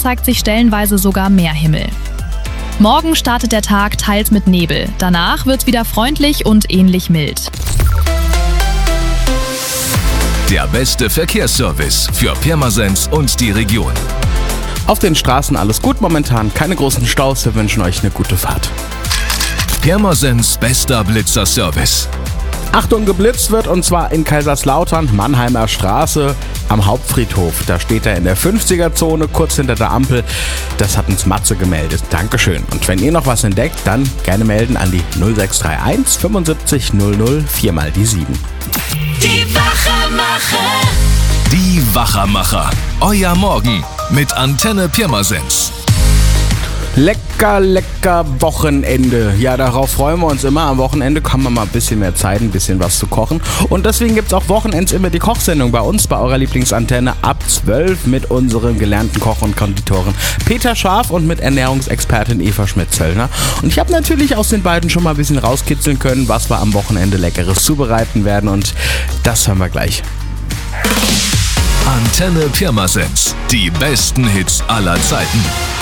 zeigt sich stellenweise sogar mehr Himmel. Morgen startet der Tag teils mit Nebel. Danach wird's wieder freundlich und ähnlich mild. Der beste Verkehrsservice für Pirmasens und die Region. Auf den Straßen alles gut momentan, keine großen Staus, wir wünschen euch eine gute Fahrt. Pirmasens bester Blitzer-Service. Achtung, geblitzt wird und zwar in Kaiserslautern, Mannheimer Straße am Hauptfriedhof. Da steht er in der 50er-Zone, kurz hinter der Ampel. Das hat uns Matze gemeldet. Dankeschön. Und wenn ihr noch was entdeckt, dann gerne melden an die 0631 75 00 4 mal die 7. Die Wachermacher. Die Wachermacher. Euer Morgen mit Antenne Pirmasens. Lecker, lecker Wochenende. Ja, darauf freuen wir uns immer. Am Wochenende haben wir mal ein bisschen mehr Zeit, ein bisschen was zu kochen. Und deswegen gibt es auch wochenends immer die Kochsendung bei uns, bei eurer Lieblingsantenne ab 12 mit unserem gelernten Koch und Konditoren Peter Scharf und mit Ernährungsexpertin Eva Schmidt-Zöllner. Und ich habe natürlich aus den beiden schon mal ein bisschen rauskitzeln können, was wir am Wochenende Leckeres zubereiten werden. Und das hören wir gleich. Antenne Pirmasens. Die besten Hits aller Zeiten.